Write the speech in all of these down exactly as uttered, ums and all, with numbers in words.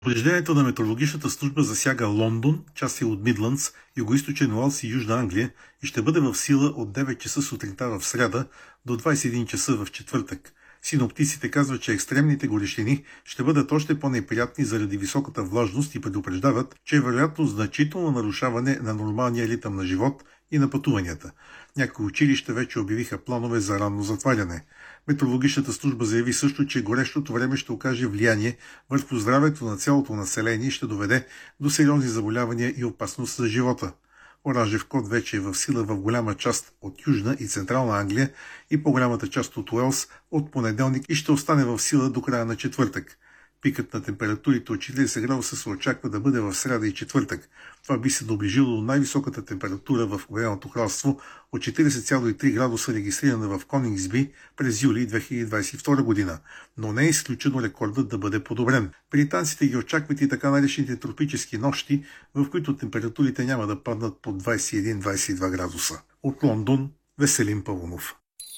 Предупреждението на метеорологичната служба засяга Лондон, части от Мидландс, Югоизточен Уелс и Южна Англия и ще бъде в сила от девет часа сутринта в сряда до двадесет и един часа в четвъртък. Синоптиците казват, че екстремните горещини ще бъдат още по-неприятни заради високата влажност и предупреждават, че е вероятно значително нарушаване на нормалния ритъм на живот и на пътуванията. Някои училища вече обявиха планове за ранно затваряне. Метеорологичната служба заяви също, че горещото време ще окаже влияние върху здравето на цялото население и ще доведе до сериозни заболявания и опасност за живота. Оранжев код вече е в сила в голяма част от Южна и Централна Англия и по-голямата част от Уелс от понеделник и ще остане в сила до края на четвъртък. Пикът на температурите от четиридесет градуса се очаква да бъде в сряда и четвъртък. Това би се доближило до най-високата температура в Обединеното кралство от четиридесет цяло и три градуса, регистрирана в Конингсби през юли две хиляди двадесет и втора година, но не е изключено рекордът да бъде подобрен. Британците ги очакват и така наречените тропически нощи, в които температурите няма да паднат под двадесет и един до двадесет и два градуса. От Лондон, Веселин Павлов.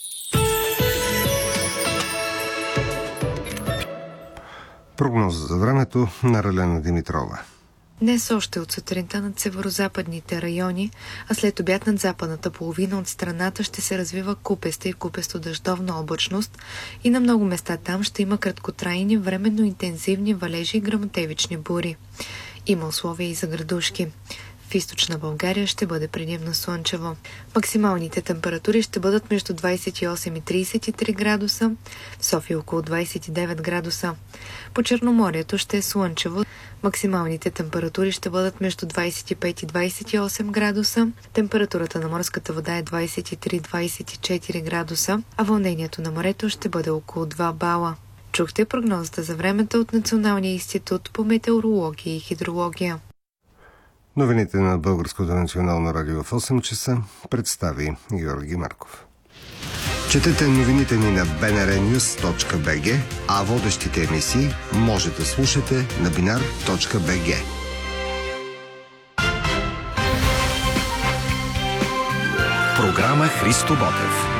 Прогноза за времето на Ралена Димитрова. Днес още от сутринта над северо-западните райони, а след обяд над западната половина от страната ще се развива купеста и купесто-дъждовна облачност и на много места там ще има краткотрайни, временно интензивни валежи и гръмотевични бури. Има условия и за градушки. В източна България ще бъде предимно слънчево. Максималните температури ще бъдат между двадесет и осем и тридесет и три градуса, в София около двадесет и девет градуса. По Черноморието ще е слънчево. Максималните температури ще бъдат между двадесет и пет и двадесет и осем градуса. Температурата на морската вода е двадесет и три до двадесет и четири градуса, а вълнението на морето ще бъде около два бала. Чухте прогнозата за времето от Националния институт по метеорология и хидрология. Новините на Българското национално радио в осем часа представи Георги Марков. Четете новините ни на би ен ар нюс точка би джи, а водещите емисии може да слушате на бинар точка би джи. Програма Христо Ботев.